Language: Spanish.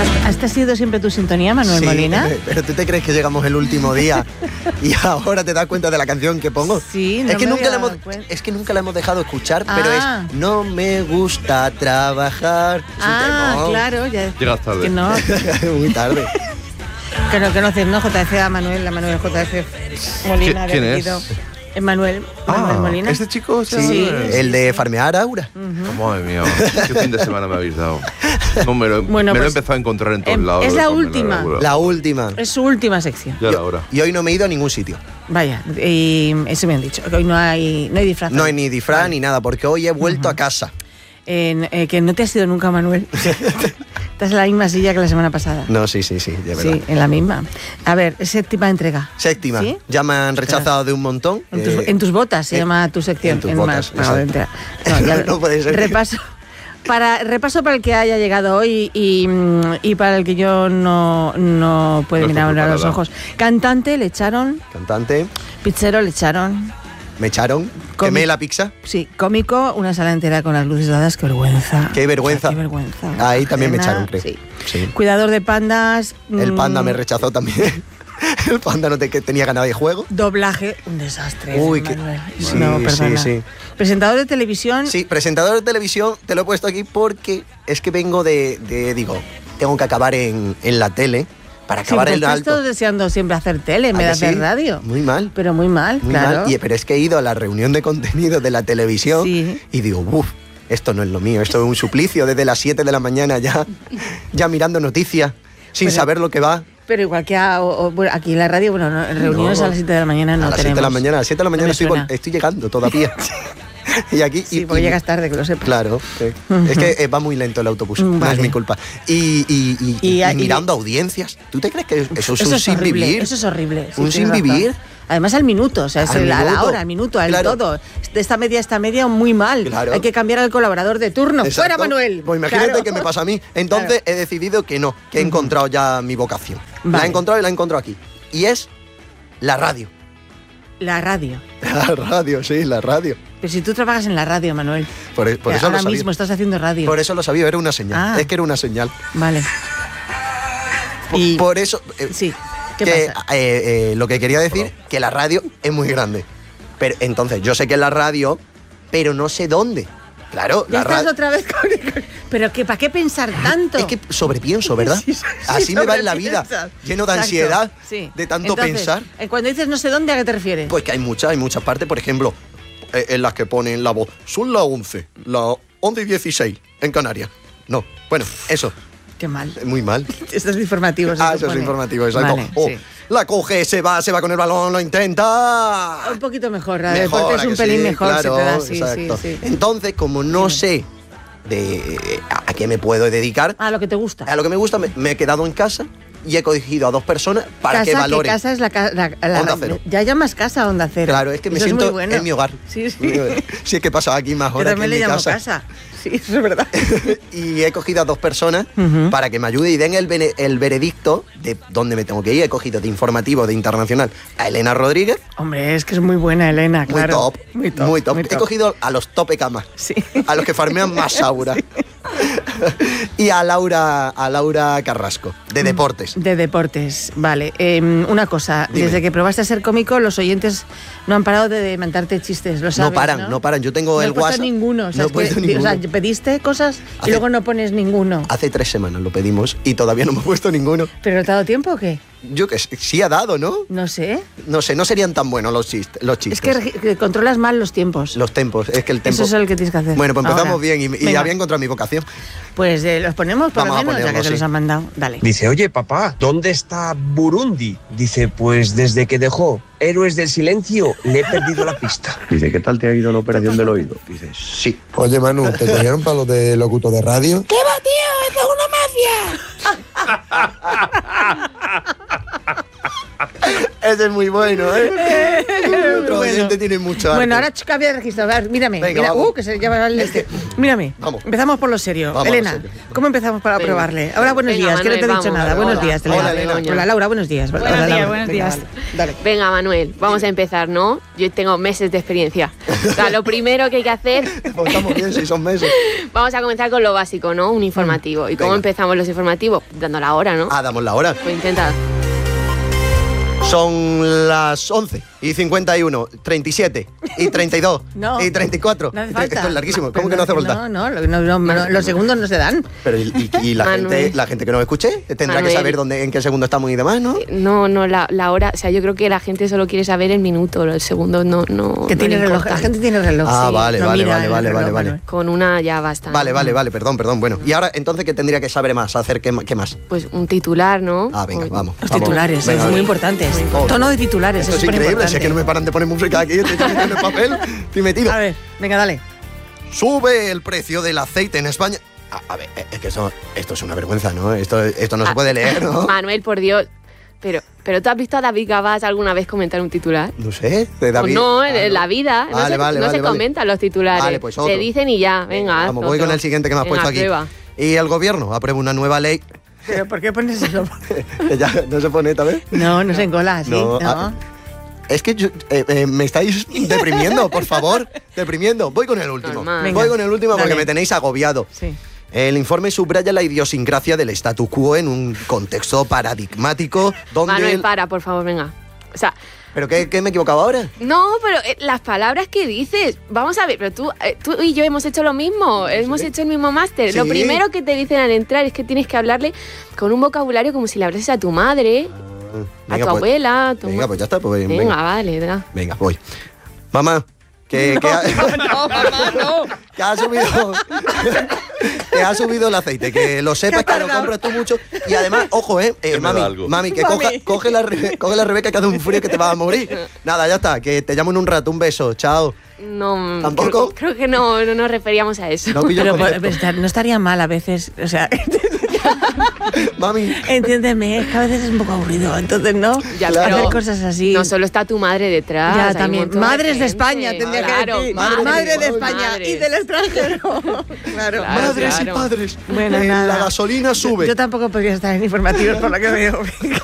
¿Esta ha sido siempre tu sintonía, Manuel Molina? Pero ¿tú te crees que llegamos el último día y ahora te das cuenta de la canción que pongo? Sí, no es que me nunca había la dado cuenta. es que nunca la hemos dejado escuchar, pero es no me gusta trabajar. Claro, ya. Llegas tarde. Que no, Muy tarde. que no, JF a Manuel, JF Molina. ¿Quién es? Es Manuel Molina. ¿Este chico? Sí. El de farmear Aura. Madre mía, qué fin de semana me habéis dado. No, me lo he empezado a encontrar en todos lados. Es la última. La última. Es su última sección. Ya era hora. Y hoy no me he ido a ningún sitio. Vaya, y eso me han dicho, que hoy no hay disfraz. No hay ni disfraz ni nada, porque hoy he vuelto a casa. Que no te has ido nunca, Manuel. Estás en la misma silla que la semana pasada. No, sí, de verdad. Sí, en la misma. A ver, séptima entrega. Séptima. ¿Sí? Ya me han rechazado de un montón. En tus botas se llama tu sección. En tus botas, exacto. No puede ser. Repaso para el que haya llegado hoy y para el que yo no puede mirar a los ojos. Cantante le echaron. Cantante. Pizzero le echaron. Me echaron. Quemé la pizza. Sí, cómico, una sala entera con las luces dadas. Qué vergüenza. Qué vergüenza. Qué vergüenza. Ahí también me echaron, creo. Sí. Cuidador de pandas. El panda me rechazó también. El panda que tenía ganas de juego. Doblaje, un desastre. Uy, Manuel. Sí, no, perdona. sí. Presentador de televisión. Sí, presentador de televisión, te lo he puesto aquí porque es que vengo digo, tengo que acabar en la tele para acabar el alto. Estoy deseando siempre hacer tele en vez de hacer radio. Muy mal. Pero muy mal, claro. Pero es que he ido a la reunión de contenido de la televisión y digo, esto no es lo mío, esto es un suplicio desde las 7 de la mañana ya mirando noticias, sin saber lo que va. Pero igual que aquí en la radio, en reuniones a las 7 de la mañana no tenemos. A las 7 de la mañana estoy llegando todavía. Y aquí, porque llegas tarde, que lo sepas. Claro, es que va muy lento el autobús, no es mi culpa. Y mirando audiencias, ¿tú te crees que eso es un sin vivir? Eso es horrible. ¿Un sin vivir? Además al minuto, o sea, es a la hora, al minuto, al todo. De esta media muy mal. Claro. Hay que cambiar al colaborador de turno. Exacto. ¡Fuera, Manuel! Pues imagínate que me pasa a mí. Entonces he decidido que no, que he encontrado ya mi vocación. La he encontrado y la he encontrado aquí. Y es la radio. La radio. La radio, sí, la radio. Pero si tú trabajas en la radio, Manuel. Por eso ahora lo sabía. mismo estás haciendo radio. Por eso lo sabía, era una señal. Es que era una señal. Vale. Por eso... sí. ¿Qué pasa? Lo que quería decir, que la radio es muy grande. Pero entonces, yo sé que es la radio, pero no sé dónde. Claro, ya estás otra vez con... Pero ¿para qué pensar tanto? Es que sobrepienso, ¿verdad? Así me va en la vida, lleno de ansiedad, de tanto pensar. Cuando dices no sé dónde, ¿a qué te refieres? Pues que hay muchas partes, por ejemplo, en las que ponen la voz, son las 11, las 11:16 en Canarias. No, bueno, eso. Qué mal. Muy mal. Estos informativos. Eso es informativo, exacto. Vale, la coge, se va con el balón, lo intenta. Un poquito mejor, la deporte es un pelín mejor, claro, se te da, sí. Entonces, como no sé a qué me puedo dedicar. A lo que te gusta. A lo que me gusta, me he quedado en casa y he cogido a 2 personas para que valoren. Casa es la Onda Cero. Ya llamas casa Onda Cero. Claro, es que me siento en mi hogar. Sí. Sí, es que he pasado aquí más horas que en mi casa. Yo también le llamo casa. Sí, eso es verdad. Y he cogido a 2 personas para que me ayuden y den el veredicto de dónde me tengo que ir. He cogido de informativo, de internacional, a Elena Rodríguez. Hombre, es que es muy buena Elena, claro. Muy top. He cogido a los topecamas. Sí. A los que farmean más Aura. Sí. Y a Laura Carrasco, de deportes. De deportes, vale. Una cosa, Dime. Desde que probaste a ser cómico, los oyentes no han parado de mandarte chistes, lo sabes, No paran. Yo tengo el WhatsApp. Ninguno. No he puesto ninguno. O sea, pediste cosas y luego no pones ninguno. Hace 3 semanas lo pedimos y todavía no me he puesto ninguno. ¿Pero te ha dado tiempo o qué? Yo que sí ha dado, ¿no? No sé. No serían tan buenos los chistes. Es que controlas mal los tiempos. Los tempos, es que el tempo... Eso es el que tienes que hacer. Bueno, pues empezamos ahora. Bien y había encontrado mi vocación. Pues los ponemos por Vamos lo menos, ya que te los han mandado. Dale. Dice, oye papá, ¿dónde está Burundi? Dice, pues desde que dejó Héroes del Silencio le he perdido la pista. Dice, ¿qué tal te ha ido la operación del oído? Dice, sí. Oye Manu, ¿te cogieron para lo de locutor de radio? ¿Qué va, tío? ¡Esto es una mafia! Ese es muy bueno, ¿eh? Nuestros oyentes tienen mucho arte. Bueno, ahora cambia de registro. A ver, mírame. Venga, mira, vamos. que se llama el Mírame. Vamos. Empezamos por lo serio. Vamos, Elena, lo serio. ¿cómo empezamos para probarle? Ahora, buenos días, que no te he dicho nada. Buenos días, Elena. Hola, Elena. Hola, Laura, buenos días. Buenos días, buenos días. Dale. Venga, Manuel, vamos a empezar, ¿no? Yo tengo meses de experiencia. O sea, lo primero que hay que hacer... Pues estamos bien, si son meses. Vamos a comenzar con lo básico, ¿no? Un informativo. ¿Y cómo Venga. empezamos los informativos? Dando la hora, ¿no? Damos la hora. Pues intenta. Son las 11 y 51, 37 y 32 No. y 34. No hace falta. Esto es larguísimo. ¿Cómo que no hace falta? No, los segundos no se dan. Pero y Manuel. la gente que nos escuche tendrá Manuel. que saber en qué segundo estamos y demás, ¿no? No, la hora... O sea, yo creo que la gente solo quiere saber el minuto, el segundo no Que no tiene le reloj. importa. La gente tiene reloj. Ah, sí. vale, No vale, mira vale, el vale, reloj, vale, Manuel. Con una ya basta. Vale, perdón. Bueno, y ahora, entonces, ¿qué tendría que saber más? ¿Hacer qué más? Pues un titular, ¿no? Ah, venga, Pues- vamos. Los vamos. titulares, Venga, es muy importantes. Oh, Tono de titulares, Esto es es súper increíble, importante. si es que no me paran de poner música aquí, estoy metiendo el papel, estoy metido. A ver, venga, dale. Sube el precio del aceite en España. A ver, es que esto es una vergüenza, ¿no? Esto no se puede leer, ¿no? Manuel, por Dios. Pero ¿tú has visto a David Gabás alguna vez comentar un titular? No sé, de O David. no, en la vida. Vale, no se comentan los titulares. Vale, pues otro. Se dicen y ya, venga. Vamos, haz voy otro. con el siguiente que me has Venga, puesto aquí. prueba. Y el gobierno aprueba una nueva ley. ¿Pero por qué pones eso? Que ya no se pone esta vez. No se encola así. No, No. Es que me estáis deprimiendo, por favor. Deprimiendo. Voy con el último. Normal. Venga, Voy con el último porque dale. me tenéis agobiado. Sí. El informe subraya la idiosincrasia del statu quo en un contexto paradigmático donde... Manuel, para, por favor, venga. O sea, ¿Pero qué me he equivocado ahora? no, pero las palabras que dices, vamos a ver, pero tú y yo hemos hecho lo mismo, hemos hecho el mismo máster. Sí. Lo primero que te dicen al entrar es que tienes que hablarle con un vocabulario como si le hablases a tu madre, a tu pues- abuela, a tu Venga, pues ya está. Pues, Venga, vale, da. Venga, voy. Mamá, que ha subido que ha subido el aceite, que lo sepas, que lo compras tú mucho y además, ojo, me da algo. mami, que coge la Rebeca, que hace un frío que te vas a morir. Nada, ya está, que te llamo en un rato, un beso, chao. No, ¿Tampoco? Creo que no nos referíamos a eso. No pillo Pero concepto. no estaría mal a veces, o sea, Mami, entiéndeme, es que a veces es un poco aburrido, entonces no. Ya, Claro. Hacer cosas así. No solo está tu madre detrás. Ya, hay un también. montón Madres de gente. España, tendría Claro, que decir. madres, Madre de España madres. y del extranjero. Claro. Claro, madres y claro. padres. Bueno, La nada. gasolina sube. Yo tampoco podría estar en informativos por lo que veo.